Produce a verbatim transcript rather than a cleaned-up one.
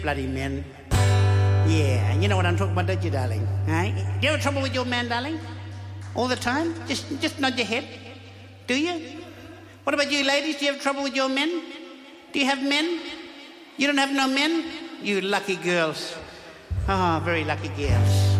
bloody men. Yeah, you know what I'm talking about, don't you, darling? Right? Do you have trouble with your man, darling? All the time? Just, just nod your head. Do you? What about you, ladies? Do you have trouble with your men? Do you have men? You don't have no men? You lucky girls. Ah, oh, very lucky girls.